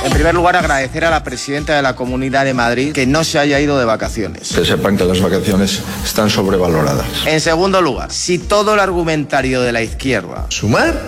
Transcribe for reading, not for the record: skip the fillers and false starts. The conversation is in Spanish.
En primer lugar, agradecer a la presidenta de la Comunidad de Madrid que no se haya ido de vacaciones. Que sepan que las vacaciones están sobrevaloradas. En segundo lugar, si todo el argumentario de la izquierda... ¿Sumar?